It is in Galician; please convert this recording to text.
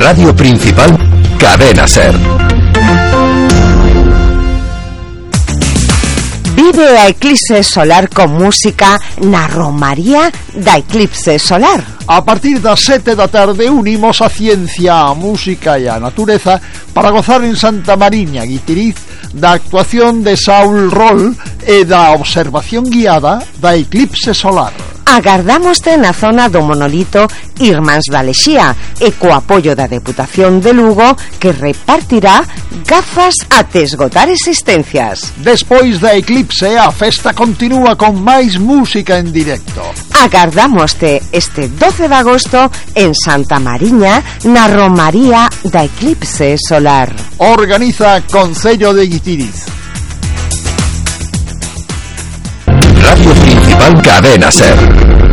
Radio Principal, Cadena Ser. Vive a eclipse solar con música na romaría da eclipse solar. A partir das 7 da tarde unimos a ciencia, a música e a natureza para gozar en Santa Mariña, Guitiriz, da actuación de Saúl Roll e da observación guiada da eclipse solar. Agardámoste na zona do monolito Irmáns da Lexía e co apoio da Deputación de Lugo, que repartirá gafas até esgotar existencias. Despois da eclipse, a festa continúa con máis música en directo. Agardámoste este 12 de agosto en Santa Mariña, na romaría da eclipse solar. Organiza Concello de Guitiriz. Radio Principal, Cadena Ser.